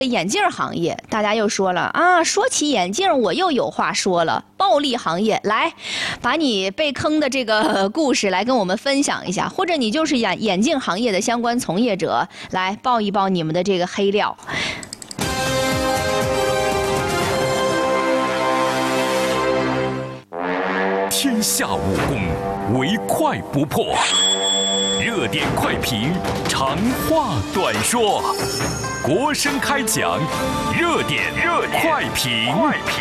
眼镜行业，大家又说了啊，说起眼镜，我又有话说了。暴利行业，来，把你被坑的这个故事来跟我们分享一下，或者你就是眼镜行业的相关从业者，来爆一爆你们的这个黑料。 天下武功，唯快不破。热点快评，长话短说。国声开讲，热点快评。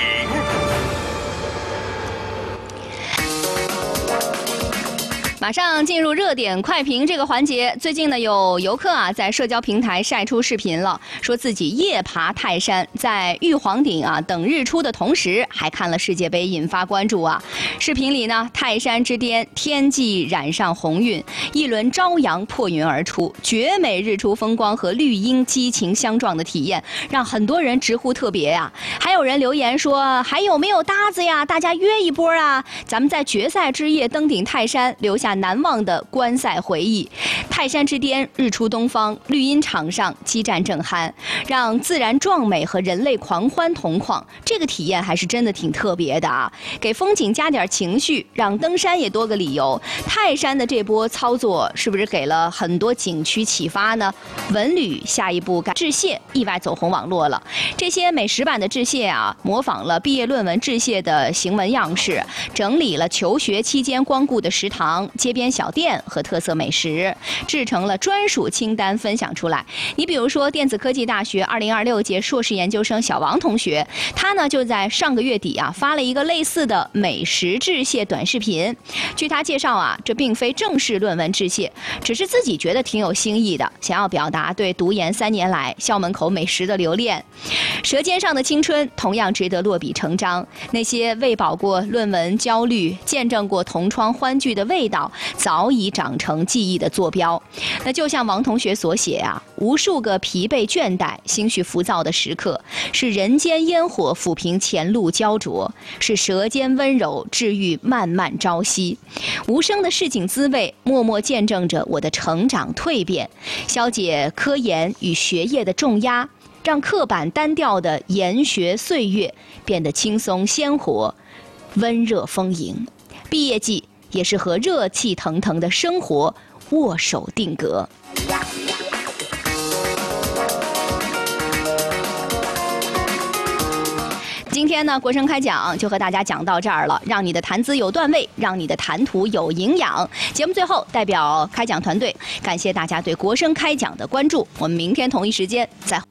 马上进入热点快评这个环节。最近呢，有游客在社交平台晒出视频了，说自己夜爬泰山，在玉皇顶等日出的同时，还看了世界杯，引发关注啊。视频里呢，泰山之巅天际染上红晕，一轮朝阳破云而出，绝美日出风光和绿荫激情相撞的体验，让很多人直呼特别呀。还有人留言说，还有没有搭子呀？大家约一波啊！咱们在决赛之夜登顶泰山，留下难忘的观赛回忆。泰山之巅日出东方，绿茵场上激战正酣，让自然壮美和人类狂欢同框，这个体验还是真的挺特别的啊！给风景加点情绪，让登山也多个理由。泰山的这波操作是不是给了很多景区启发呢？文旅下一步致谢意外走红网络了。这些美食版的致谢模仿了毕业论文致谢的行文样式，整理了求学期间光顾的食堂、街边小店和特色美食，制成了专属清单分享出来。你比如说，电子科技大学2026届硕士研究生小王同学，他呢就在上个月底发了一个类似的美食致谢短视频。据他介绍这并非正式论文致谢，只是自己觉得挺有新意的，想要表达对读研3年来校门口美食的留恋。舌尖上的青春同样值得落笔成章，那些喂饱过论文焦虑、见证过同窗欢聚的味道，早已长成记忆的坐标。那就像王同学所写无数个疲惫倦怠、心绪浮躁的时刻，是人间烟火抚平前路焦灼，是舌尖温柔治愈漫漫朝夕。无声的市井滋味，默默见证着我的成长蜕变，消解科研与学业的重压，让刻板单调的研学岁月变得轻松鲜活、温热丰盈。毕业季也是和热气腾腾的生活握手定格。今天呢，国声开讲就和大家讲到这儿了，让你的谈资有段位，让你的谈吐有营养。节目最后，代表开讲团队感谢大家对国声开讲的关注，我们明天同一时间再会。